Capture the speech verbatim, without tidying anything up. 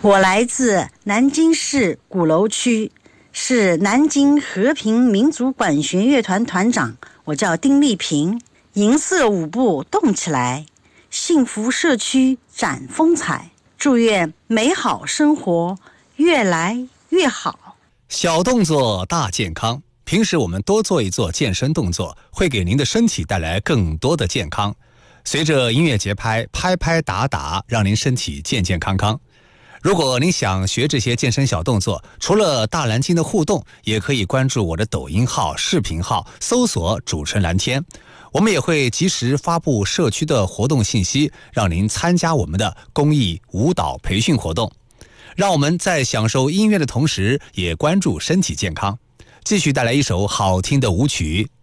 我来自南京市鼓楼区，是南京和平民族管弦乐团团长，我叫丁丽萍。银色舞步动起来，幸福社区展风采，祝愿美好生活越来越好。 小动作大健康，平时我们多做一做健身动作，会给您的身体带来更多的健康。随着音乐节拍，拍拍打打，让您身体健健康康。如果您想学这些健身小动作，除了大蓝鲸的互动，也可以关注我的抖音号、视频号，搜索主持人蓝天。我们也会及时发布社区的活动信息，让您参加我们的公益舞蹈培训活动。让我们在享受音乐的同时，也关注身体健康。继续带来一首好听的舞曲《